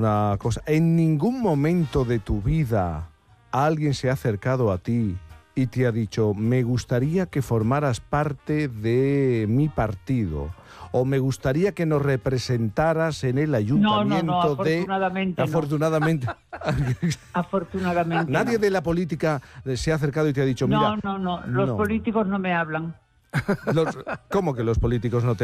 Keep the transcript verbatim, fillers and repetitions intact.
una cosa. ¿En ningún momento de tu vida alguien se ha acercado a ti y te ha dicho, me gustaría que formaras parte de mi partido, o me gustaría que nos representaras en el ayuntamiento no, no, no, de... afortunadamente Afortunadamente. no. Afortunadamente Nadie no. de la política se ha acercado y te ha dicho, mira... No, no, no, los no. políticos no me hablan. Los, ¿Cómo que los políticos no te